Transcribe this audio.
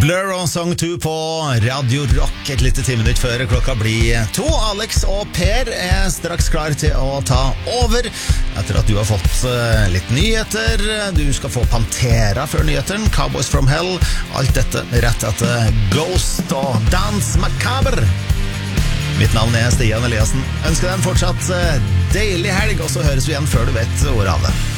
Blur og Song 2 på Radio Rock et lite 10 minutter før klokka blir 2. Alex og Per er straks klar til å ta over etter at du har fått litt nyheter. Du skal få Pantera før nyheteren, Cowboys from Hell, alt dette rett etter Ghost og Dance Macabre. Mitt navn er Stian Eliassen. Ønsker deg en fortsatt deilig helg, og så høres vi igjen før du vet ordet av det.